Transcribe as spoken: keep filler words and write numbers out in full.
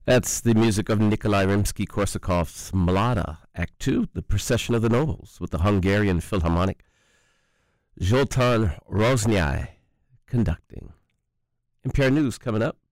That's the music of Nikolai Rimsky-Korsakov's Mlada, Act Two, The Procession of the Nobles, with the Hungarian Philharmonic Zoltán Rozsnyai conducting. N P R News coming up.